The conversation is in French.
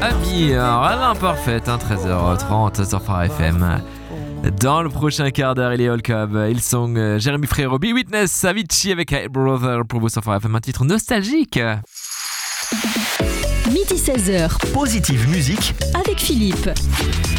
Ami, l'imparfaite, 13h30 sur Phare FM. Dans le prochain quart d'heure, il est All Cub, ils sont Jérémy Frérot, Be Witness, Avicii avec Hey Brother pour vous sur Phare FM, un titre nostalgique. Midi 16h, Positive Musique avec Philippe.